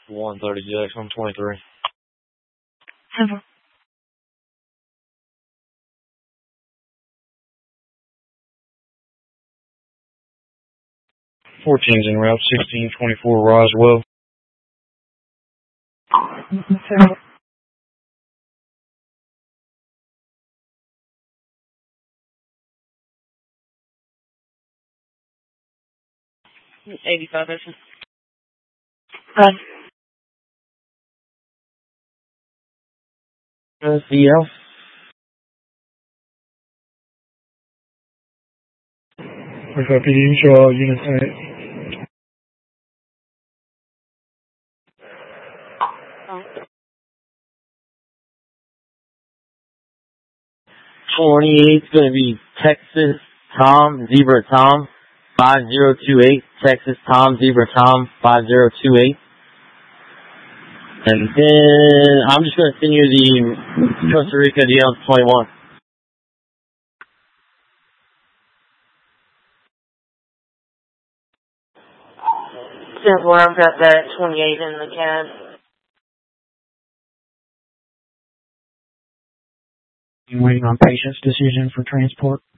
130 Jackson 23. Simple. 14's en route, 1624 Roswell. Simple. 85 Mission. Run. CL. PD, show all units on it. Oh. 28's going to be Texas Tom, Zebra Tom, 5028. Texas Tom, Zebra Tom, 5028. And then I'm just going to send you the Costa Rica DL21. Simple, I've got that 28 in the cab. I'm waiting on patient's decision for transport.